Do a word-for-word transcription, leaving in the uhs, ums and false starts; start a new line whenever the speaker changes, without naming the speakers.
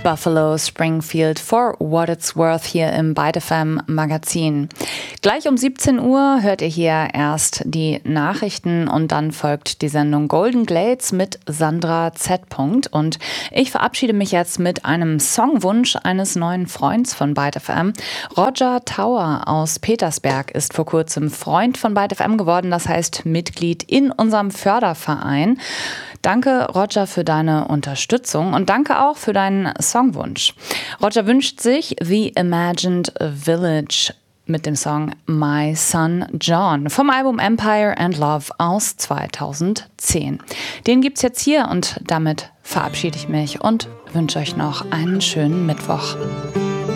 Buffalo Springfield for What It's Worth hier im Byte F M Magazin. Gleich um siebzehn Uhr hört ihr hier erst die Nachrichten und dann folgt die Sendung Golden Glades mit Sandra Z. Und ich verabschiede mich jetzt mit einem Songwunsch eines neuen Freunds von Byte F M. Roger Tower aus Petersberg ist vor kurzem Freund von Byte F M geworden, das heißt Mitglied in unserem Förderverein. Danke, Roger, für deine Unterstützung und danke auch für deinen Songwunsch. Roger wünscht sich The Imagined Village mit dem Song My Son John vom Album Empire and Love aus zweitausendzehn. Den gibt's jetzt hier und damit verabschiede ich mich und wünsche euch noch einen schönen Mittwoch.